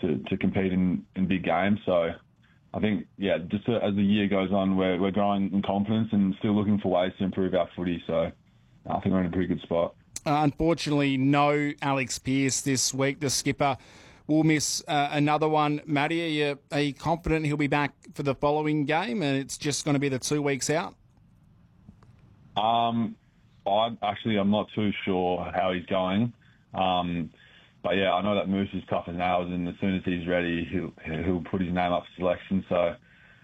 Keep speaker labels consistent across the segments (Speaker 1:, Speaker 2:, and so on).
Speaker 1: to compete in big games. So I think, just as the year goes on, we're growing in confidence and still looking for ways to improve our footy. So I think we're in a pretty good spot.
Speaker 2: Unfortunately, no Alex Pearce this week. The skipper will miss another one. Matty, are you confident he'll be back for the following game and it's just going to be the 2 weeks out?
Speaker 1: I'm not too sure how he's going. But I know that Moose is tough as nails, and as soon as he's ready, he'll put his name up for selection. So,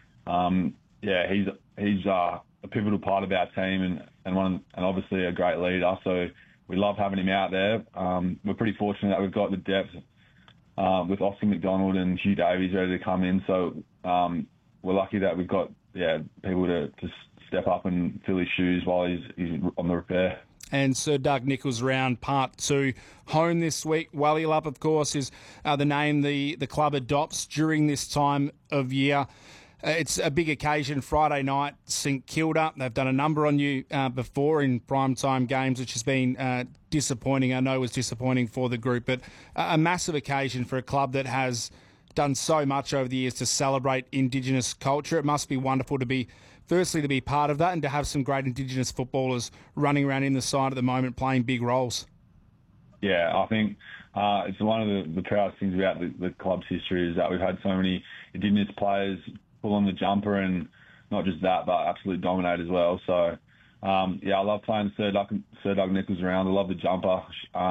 Speaker 1: he's a pivotal part of our team and obviously a great leader. So we love having him out there. We're pretty fortunate that we've got the depth with Oscar McDonald and Hugh Davies ready to come in. So we're lucky that we've got people to step up and fill his shoes while he's on the repair.
Speaker 2: And Sir Doug Nicholls round part 2 home this week. Wallylup, of course, is the name the club adopts during this time of year. It's a big occasion, Friday night, St Kilda. They've done a number on you before in primetime games, which has been disappointing. I know it was disappointing for the group, but a massive occasion for a club that has done so much over the years to celebrate Indigenous culture. It must be wonderful to be part of that and to have some great Indigenous footballers running around in the side at the moment playing big roles.
Speaker 1: Yeah, I think it's one of the proudest things about the club's history is that we've had so many Indigenous players pull on the jumper, and not just that, but absolutely dominate as well. So, I love playing Sir Doug Nicholls around. I love the jumper.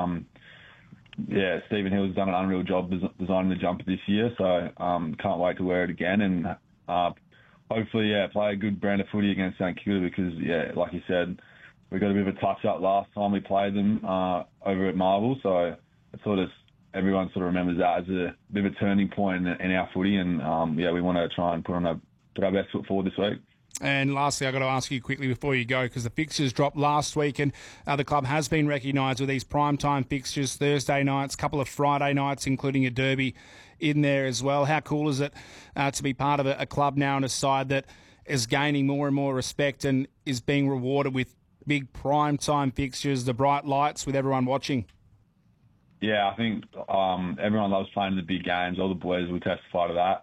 Speaker 1: Stephen Hill's done an unreal job designing the jumper this year, so can't wait to wear it again and hopefully, play a good brand of footy against St Kilda because, like you said, we got a bit of a touch-up last time we played them over at Marvel, so everyone sort of remembers that as a bit of a turning point in our footy, and we want to try and put our best foot forward this week.
Speaker 2: And lastly, I've got to ask you quickly before you go, because the fixtures dropped last week and the club has been recognised with these primetime fixtures, Thursday nights, a couple of Friday nights, including a derby in there as well. How cool is it to be part of a club now and a side that is gaining more and more respect and is being rewarded with big primetime fixtures, the bright lights with everyone watching?
Speaker 1: Yeah, I think everyone loves playing the big games. All the boys will testify to that.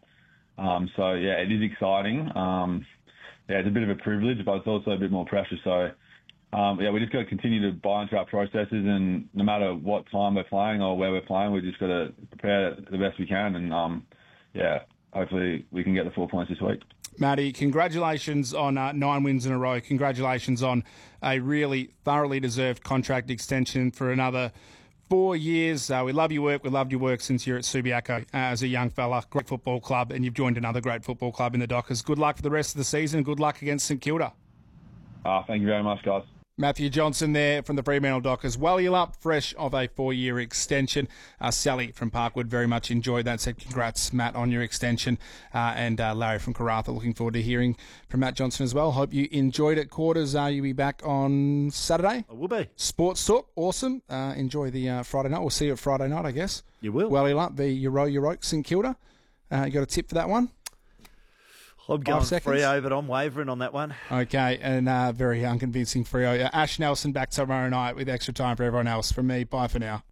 Speaker 1: It is exciting. It's a bit of a privilege, but it's also a bit more pressure. So, we just got to continue to buy into our processes, and no matter what time we're playing or where we're playing, we just got to prepare the best we can, and hopefully we can get the 4 points this week.
Speaker 2: Matty, congratulations on 9 wins in a row. Congratulations on a really thoroughly deserved contract extension for another 4 years. We love your work. We loved your work since you're at Subiaco as a young fella. Great football club, and you've joined another great football club in the Dockers. Good luck for the rest of the season. Good luck against St Kilda.
Speaker 1: Thank you very much, guys.
Speaker 2: Matthew Johnson there from the Fremantle Dockers. Wallylup, fresh of a 4-year extension. Sally from Parkwood very much enjoyed that. Said congrats, Matt, on your extension. And Larry from Karratha, looking forward to hearing from Matt Johnson as well. Hope you enjoyed it. Quarters, you'll be back on Saturday?
Speaker 3: I will be.
Speaker 2: Sports Talk, awesome. Enjoy the Friday night. We'll see you at Friday night, I guess.
Speaker 3: You will.
Speaker 2: Wallylup, the Euro St Kilda. You got a tip for that one?
Speaker 3: I'm going Freo, but I'm wavering on that one.
Speaker 2: Okay, and very unconvincing Freo. Ash Nelson back tomorrow night with extra time for everyone else. From me, bye for now.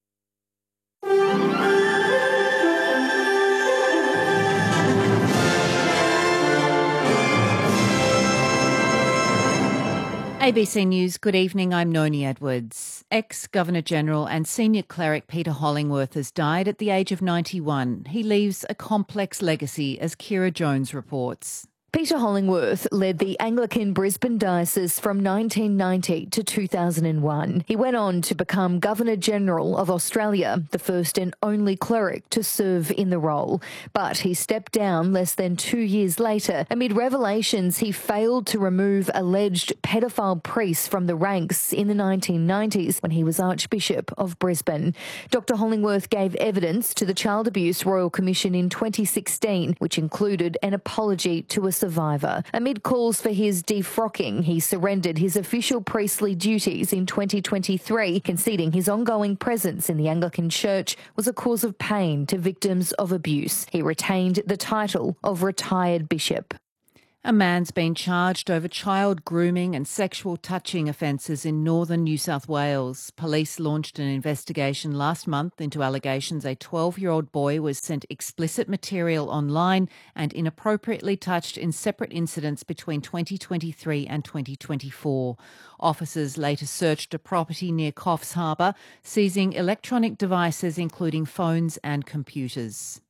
Speaker 4: ABC News, good evening, I'm Noni Edwards. Ex-Governor-General and Senior Cleric Peter Hollingworth has died at the age of 91. He leaves a complex legacy, as Kira Jones reports.
Speaker 5: Peter Hollingworth led the Anglican Brisbane Diocese from 1990 to 2001. He went on to become Governor-General of Australia, the first and only cleric to serve in the role. But he stepped down less than 2 years later amid revelations he failed to remove alleged pedophile priests from the ranks in the 1990s when he was Archbishop of Brisbane. Dr Hollingworth gave evidence to the Child Abuse Royal Commission in 2016, which included an apology to a survivor. Amid calls for his defrocking, he surrendered his official priestly duties in 2023, conceding his ongoing presence in the Anglican Church was a cause of pain to victims of abuse. He retained the title of retired bishop.
Speaker 4: A man's been charged over child grooming and sexual touching offences in northern New South Wales. Police launched an investigation last month into allegations a 12-year-old boy was sent explicit material online and inappropriately touched in separate incidents between 2023 and 2024. Officers later searched a property near Coffs Harbour, seizing electronic devices including phones and computers.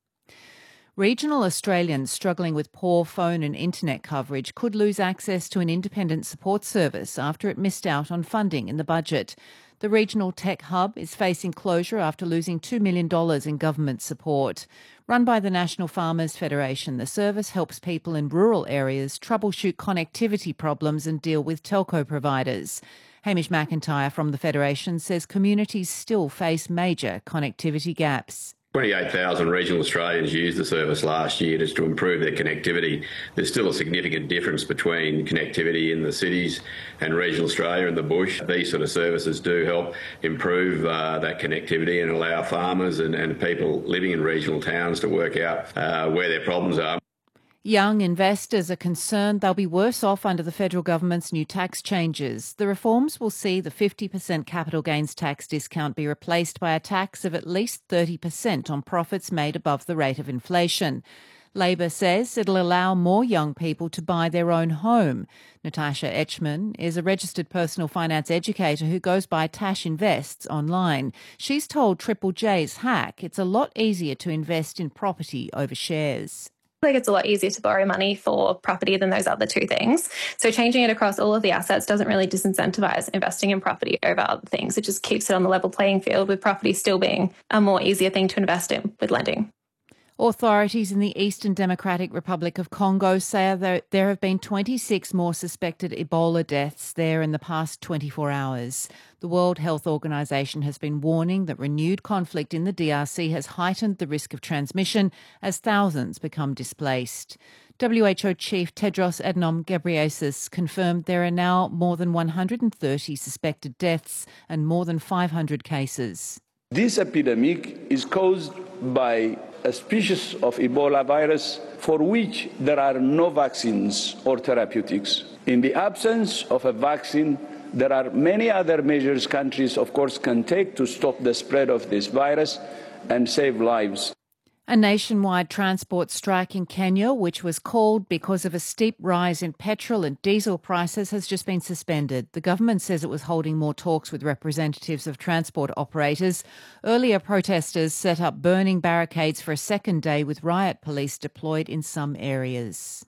Speaker 4: Regional Australians struggling with poor phone and internet coverage could lose access to an independent support service after it missed out on funding in the budget. The regional tech hub is facing closure after losing $2 million in government support. Run by the National Farmers Federation, the service helps people in rural areas troubleshoot connectivity problems and deal with telco providers. Hamish McIntyre from the Federation says communities still face major connectivity gaps.
Speaker 6: 28,000 regional Australians used the service last year just to improve their connectivity. There's still a significant difference between connectivity in the cities and regional Australia and the bush. These sort of services do help improve that connectivity and allow farmers and people living in regional towns to work out where their problems are.
Speaker 4: Young investors are concerned they'll be worse off under the federal government's new tax changes. The reforms will see the 50% capital gains tax discount be replaced by a tax of at least 30% on profits made above the rate of inflation. Labor says it'll allow more young people to buy their own home. Natasha Etchman is a registered personal finance educator who goes by Tash Invests online. She's told Triple J's Hack it's a lot easier to invest in property over shares.
Speaker 7: It's a lot easier to borrow money for property than those other two things. So changing it across all of the assets doesn't really disincentivize investing in property over other things. It just keeps it on the level playing field, with property still being a more easier thing to invest in with lending.
Speaker 4: Authorities in the Eastern Democratic Republic of Congo say that there have been 26 more suspected Ebola deaths there in the past 24 hours. The World Health Organization has been warning that renewed conflict in the DRC has heightened the risk of transmission as thousands become displaced. WHO Chief Tedros Adhanom Ghebreyesus confirmed there are now more than 130 suspected deaths and more than 500 cases.
Speaker 8: This epidemic is caused by a species of Ebola virus for which there are no vaccines or therapeutics. In the absence of a vaccine, there are many other measures countries, of course, can take to stop the spread of this virus and save lives.
Speaker 4: A nationwide transport strike in Kenya, which was called because of a steep rise in petrol and diesel prices, has just been suspended. The government says it was holding more talks with representatives of transport operators. Earlier, protesters set up burning barricades for a second day with riot police deployed in some areas.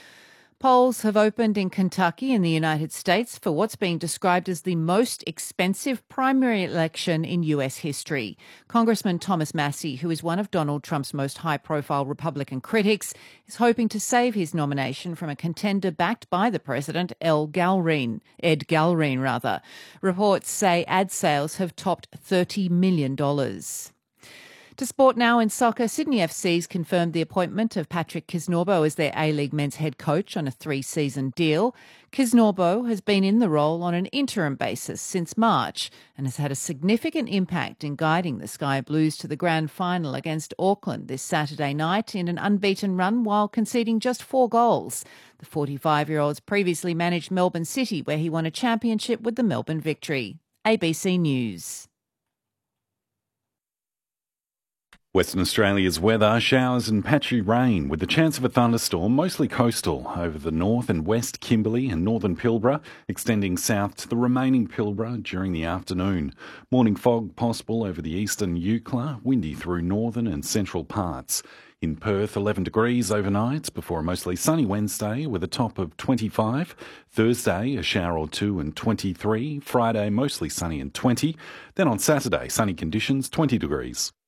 Speaker 4: Polls have opened in Kentucky in the United States for what's being described as the most expensive primary election in US history. Congressman Thomas Massie, who is one of Donald Trump's most high-profile Republican critics, is hoping to save his nomination from a contender backed by the president, Ed Galrine. Reports say ad sales have topped $30 million. To sport now in soccer, Sydney FC's confirmed the appointment of Patrick Kisnorbo as their A-League men's head coach on a 3-season deal. Kisnorbo has been in the role on an interim basis since March and has had a significant impact in guiding the Sky Blues to the grand final against Auckland this Saturday night in an unbeaten run while conceding just 4 goals. The 45-year-old's previously managed Melbourne City, where he won a championship with the Melbourne Victory. ABC News.
Speaker 9: Western Australia's weather, showers and patchy rain with the chance of a thunderstorm, mostly coastal over the north and west Kimberley and northern Pilbara, extending south to the remaining Pilbara during the afternoon. Morning fog possible over the eastern Eucla, windy through northern and central parts. In Perth, 11 degrees overnight before a mostly sunny Wednesday with a top of 25. Thursday, a shower or two and 23. Friday, mostly sunny and 20. Then on Saturday, sunny conditions, 20 degrees.